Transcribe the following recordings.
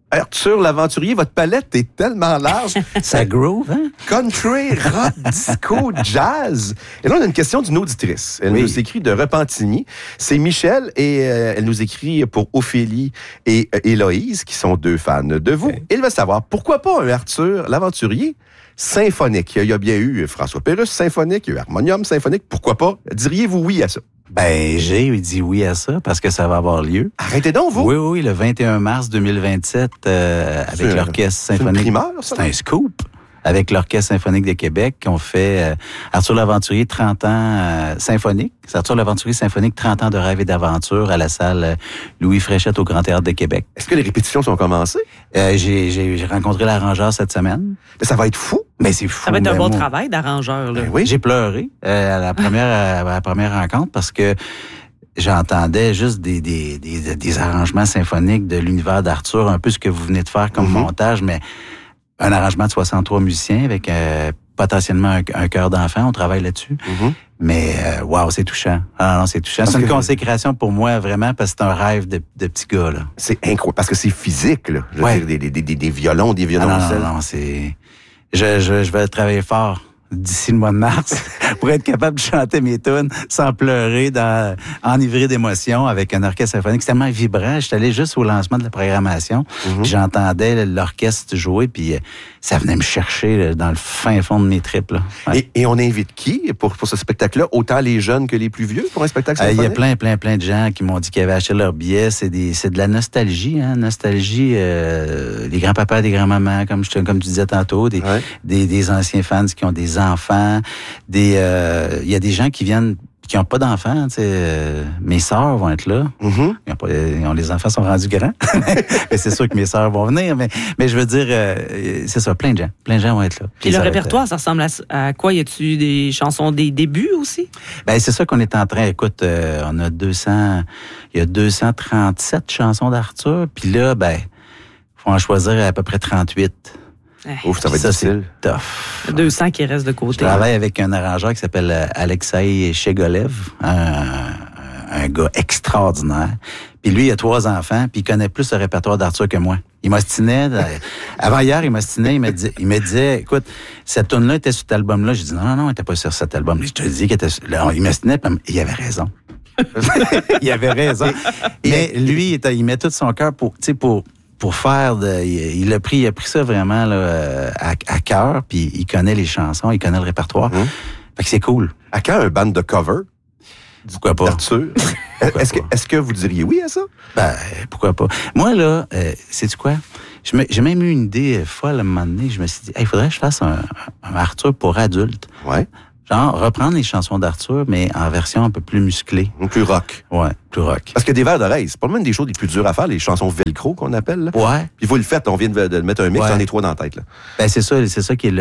Arthur l'aventurier, votre palette est tellement large. Ça groove, hein? Country, rock, disco, jazz. Et là, on a une question d'une auditrice. Elle nous écrit de Repentigny. C'est Michel et elle nous écrit pour Ophélie et Héloïse, qui sont 2 fans de vous. Okay. Elle veut savoir, pourquoi pas un Arthur l'aventurier symphonique? Il y a bien eu François Pérusse symphonique, il y a eu Harmonium symphonique. Pourquoi pas? Diriez-vous oui à ça? Ben, j'ai dit oui à ça parce que ça va avoir lieu. Arrêtez donc, vous! Oui, le 21 mars 2027, avec l'Orchestre symphonique. C'est une primeur, ça? C'est un scoop. Avec l'Orchestre symphonique de Québec, on fait Arthur l'Aventurier 30 ans symphonique. C'est Arthur l'Aventurier symphonique 30 ans de rêve et d'aventure à la salle Louis Fréchette au Grand Théâtre de Québec. Est-ce que les répétitions sont commencées? J'ai rencontré l'arrangeur cette semaine. Mais ça va être fou. Mais c'est fou. Ça va être un bon travail d'arrangeur, là. Ben oui, j'ai pleuré à la première rencontre parce que j'entendais juste des arrangements symphoniques de l'univers d'Arthur, un peu ce que vous venez de faire comme montage, mais un arrangement de 63 musiciens avec potentiellement un chœur d'enfant. On travaille là-dessus. Mais, wow, c'est touchant. Ah non, c'est touchant. C'est une consécration pour moi, vraiment, parce que c'est un rêve de petit gars, là. C'est incroyable. Parce que c'est physique, là. Je veux dire, des violons, des violoncelles. Non, c'est... Je vais travailler fort d'ici le mois de mars pour être capable de chanter mes tunes sans pleurer, enivré d'émotions avec un orchestre symphonique. C'est tellement vibrant. J'étais allé juste au lancement de la programmation, puis j'entendais l'orchestre jouer, puis ça venait me chercher là, dans le fin fond de mes tripes. Là. Ouais. Et on invite qui pour ce spectacle-là? Autant les jeunes que les plus vieux pour un spectacle symphonique? Il y a plein de gens qui m'ont dit qu'ils avaient acheté leur billet. C'est de la nostalgie, hein? Nostalgie, les grands-papas, des grands-mamans, comme tu disais tantôt, des anciens fans qui ont des enfants, il y a des gens qui viennent qui n'ont pas d'enfants, tu sais, mes sœurs vont être là. Les enfants sont rendus grands. Mais c'est sûr que mes sœurs vont venir, mais je veux dire, c'est ça, plein de gens vont être là. Puis le répertoire, ça ressemble à quoi? Y a-tu des chansons des débuts aussi? Ben c'est ça qu'on est en train. Écoute, on a 237 chansons d'Arthur, puis là, faut en choisir à peu près 38. Ouf, ça va être difficile. C'est tough. 200 qui restent de côté. Je travaille avec un arrangeur qui s'appelle Alexei Chegolev, un gars extraordinaire. Puis lui, il a 3 enfants, puis il connaît plus le répertoire d'Arthur que moi. Il m'ostinait. Avant hier, il me disait, écoute, cette tune-là était sur cet album-là. J'ai dit, non, elle n'était pas sur cet album. Je te dis qu'il était sur... Il m'ostinait, puis il avait raison. Il avait raison. Mais lui, il met tout son cœur pour faire il a pris ça vraiment là, à cœur, puis il connaît les chansons, il connaît le répertoire. Fait que c'est cool. À quand un band de cover? Pourquoi pas? Arthur. Est-ce que vous diriez oui à ça? Pourquoi pas? Moi, là, sais-tu quoi? J'ai même eu une idée folle à un moment donné. Je me suis dit, il faudrait que je fasse un Arthur pour adultes. Ouais. Genre, reprendre les chansons d'Arthur, mais en version un peu plus musclée. Plus rock. Ouais, plus rock. Parce que des vers d'oreille, c'est pas même des choses les plus dures à faire, les chansons velcro qu'on appelle. Là. Ouais. Puis vous le faites, on vient de mettre un mix, j'en ai 3 dans la tête. Là. C'est ça qui est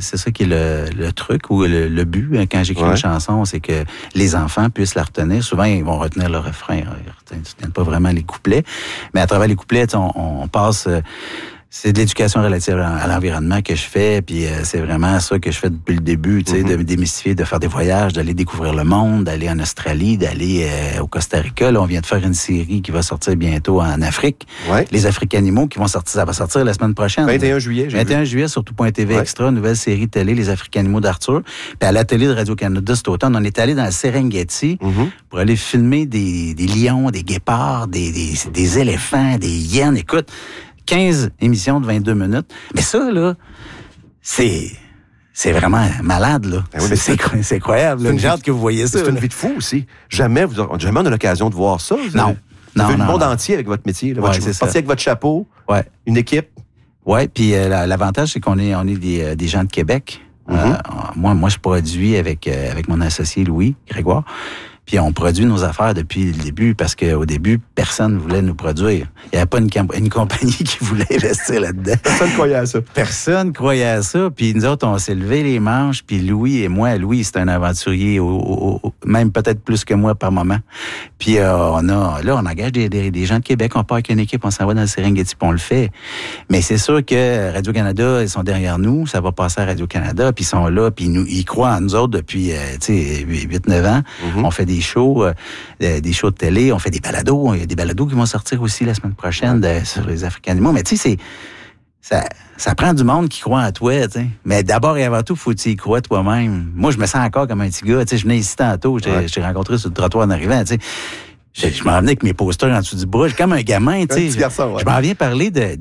le truc ou le but quand j'écris une chanson, c'est que les enfants puissent la retenir. Souvent, ils vont retenir le refrain. Ils retiennent pas vraiment les couplets. Mais à travers les couplets, on passe... C'est de l'éducation relative à l'environnement que je fais, puis c'est vraiment ça que je fais depuis le début, tu sais, de démystifier, de faire des voyages, d'aller découvrir le monde, d'aller en Australie, d'aller au Costa Rica. Là, on vient de faire une série qui va sortir bientôt en Afrique. Ouais. Les Africanimaux qui vont sortir, ça va sortir la semaine prochaine. 21 juillet, 21 juillet sur tout.tv Extra, nouvelle série télé, Les Africanimaux d'Arthur. Puis à la télé de Radio-Canada cet automne, on est allé dans le Serengeti pour aller filmer des lions, des guépards, des éléphants, des hyènes. Écoute, 15 émissions de 22 minutes. Mais ça, là, c'est vraiment malade, là. Oui, mais c'est incroyable. J'ai hâte que vous voyez ça. C'est une vie de fou aussi. Jamais on a l'occasion de voir ça. Non. Vous avez le monde entier avec votre métier. Là. Vous partez avec votre chapeau, une équipe. Oui, puis l'avantage, c'est qu'on est des gens de Québec. Moi, je produis avec mon associé Louis Grégoire. Puis on produit nos affaires depuis le début parce qu'au début, personne ne voulait nous produire. Il n'y avait pas une compagnie qui voulait investir là-dedans. Personne croyait à ça. Personne croyait à ça. Puis nous autres, on s'est levé les manches. Puis Louis, c'est un aventurier, même peut-être plus que moi par moment. Puis on engage des gens de Québec. On part avec une équipe, on s'en va dans le Serengeti, puis on le fait. Mais c'est sûr que Radio-Canada, ils sont derrière nous. Ça va passer à Radio-Canada, puis ils sont là, puis ils croient en nous autres depuis 8-9 ans. On fait des des shows de télé, on fait des balados. Il y a des balados qui vont sortir aussi la semaine prochaine sur les Africains animaux. Mais tu sais, ça prend du monde qui croit en toi, tu sais. Mais d'abord et avant tout, faut que tu y crois toi-même. Moi, je me sens encore comme un petit gars. Tu sais, je venais ici tantôt, je t'ai rencontré sur le trottoir en arrivant, tu sais. Je m'en venais avec mes posters en dessous du bras. J'ai comme un gamin, tu sais. Je m'en viens parler de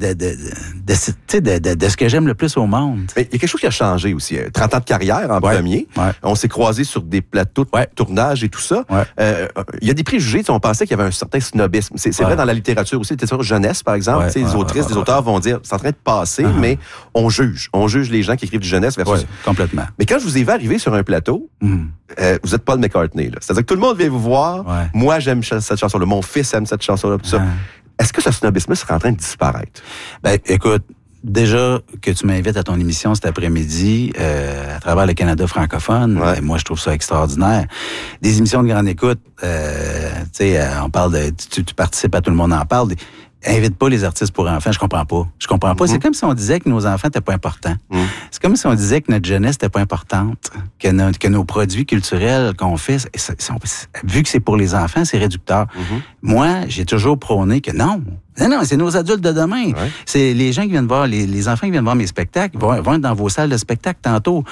ce que j'aime le plus au monde. Mais il y a quelque chose qui a changé aussi. 30 ans de carrière en premier. Ouais. On s'est croisés sur des plateaux de tournage et tout ça. Il y a des préjugés. On pensait qu'il y avait un certain snobisme. C'est vrai dans la littérature aussi. Sur jeunesse, par exemple. Les autrices, les auteurs vont dire c'est en train de passer, mais on juge. On juge les gens qui écrivent du jeunesse versus... complètement. Mais quand je vous ai vu arriver sur un plateau, vous n'êtes pas Paul McCartney. Là. C'est-à-dire que tout le monde vient vous voir. Moi, j'aime cette chanson-là. Mon fils aime cette chanson-là. Tout ça. Est-ce que ce snobisme serait en train de disparaître? Ben, écoute, déjà que tu m'invites à ton émission cet après-midi à travers le Canada francophone, moi, je trouve ça extraordinaire. Des émissions de grande écoute, tu sais, on parle de... Tu participes à Tout le monde en parle. Invite pas les artistes pour enfants, je comprends pas. C'est comme si on disait que nos enfants étaient pas importants. C'est comme si on disait que notre jeunesse était pas importante, que nos produits culturels qu'on fait, vu que c'est pour les enfants, c'est réducteur. Moi, j'ai toujours prôné que non, c'est nos adultes de demain. C'est les gens qui viennent voir, les enfants qui viennent voir mes spectacles, vont être dans vos salles de spectacle tantôt.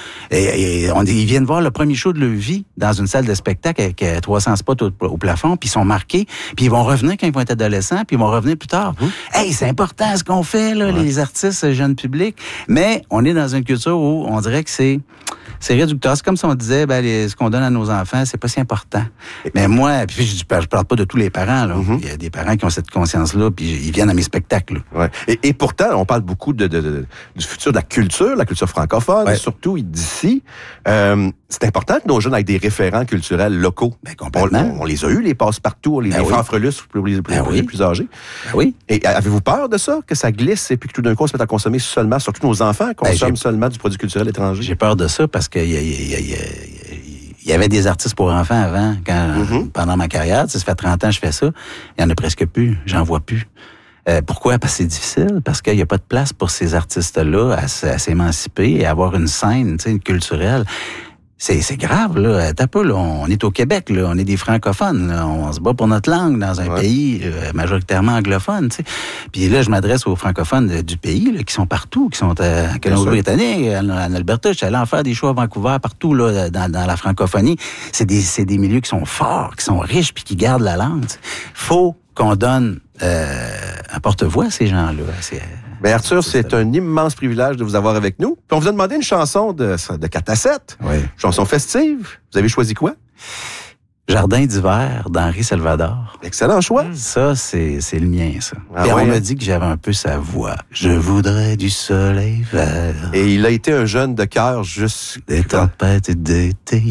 Ils viennent voir le premier show de leur vie dans une salle de spectacle avec 300 spots au plafond, puis ils sont marqués, puis ils vont revenir quand ils vont être adolescents, puis ils vont revenir plus tard. Hey, c'est important ce qu'on fait, là, les artistes, le jeune public. Mais on est dans une culture où on dirait que c'est réducteur. C'est comme si on disait, ce qu'on donne à nos enfants, c'est pas si important. Mais moi, puis je parle pas de tous les parents, là. Il y a des parents qui ont cette conscience-là, puis ils viennent à mes spectacles. Et pourtant, on parle beaucoup du futur de la culture francophone, surtout d'ici. C'est important que nos jeunes aient des référents culturels locaux. Complètement. On les a eus, les passe-partout, les fanfreluces pour les plus âgés. Et avez-vous peur de ça, que ça glisse et puis que tout d'un coup, on se mette à consommer seulement, surtout nos enfants, consomment seulement du produit culturel étranger? J'ai peur de ça parce qu'il y avait des artistes pour enfants avant, pendant ma carrière. Ça fait 30 ans que je fais ça. Il y en a presque plus. J'en vois plus. Pourquoi? Parce que c'est difficile. Parce qu'il n'y a pas de place pour ces artistes-là à s'émanciper et à avoir une scène culturelle. C'est grave, là. T'as pas, là. On est au Québec, là. On est des francophones, là. On se bat pour notre langue dans un pays majoritairement anglophone, tu sais. Puis là, je m'adresse aux francophones du pays, là, qui sont partout, qui sont à Colombie-Britannique, en Alberta. Je suis allé en faire des shows à Vancouver, partout, là, dans la francophonie. C'est des milieux qui sont forts, qui sont riches, puis qui gardent la langue. T'sais. Faut qu'on donne un porte-voix à ces gens-là. Ben Arthur, c'est un immense privilège de vous avoir avec nous. Puis on vous a demandé une chanson de 4 à 7. Chanson festive. Vous avez choisi quoi? Jardin d'hiver d'Henri Salvador. Excellent choix. Ça, c'est le mien, ça. Et on m'a dit que j'avais un peu sa voix. Je voudrais du soleil vert. Et il a été un jeune de cœur juste... Des tempêtes d'été.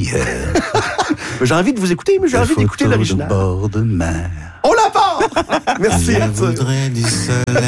J'ai envie de vous écouter, mais j'ai envie d'écouter l'original. Bord de mer. On la part! Merci, Arthur. Je voudrais du soleil